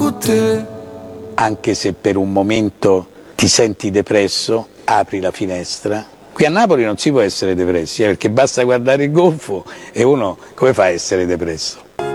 con te. Anche se per un momento ti senti depresso, apri la finestra. Qui a Napoli non si può essere depressi, perché basta guardare il golfo e uno come fa a essere depresso?